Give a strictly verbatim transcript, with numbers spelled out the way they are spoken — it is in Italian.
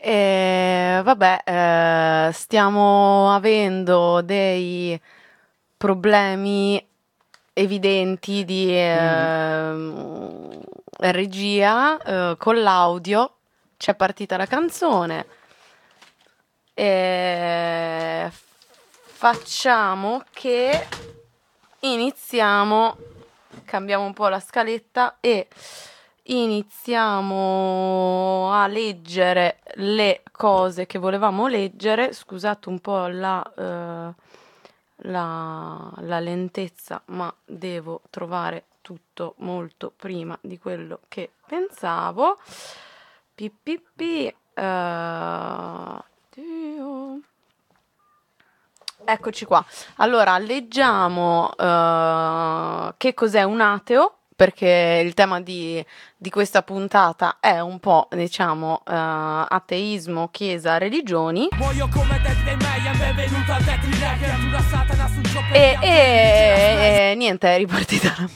E vabbè, eh, stiamo avendo dei problemi evidenti di Mhm. ehm, regia eh, con l'audio. C'è partita la canzone. E facciamo che iniziamo, cambiamo un po' la scaletta e iniziamo a leggere le cose che volevamo leggere. Scusate un po' la, eh, la, la lentezza, ma devo trovare tutto molto prima di quello che pensavo. Pippi, eh, Dio. Eccoci qua. Allora, leggiamo eh, che cos'è un ateo, perché il tema di, di questa puntata è un po', diciamo, eh, ateismo, chiesa, religioni. Muoio come Dead Day Mayhem, benvenuto al Deadly Record. Una satana sul gioco E, e, e niente, è ripartita la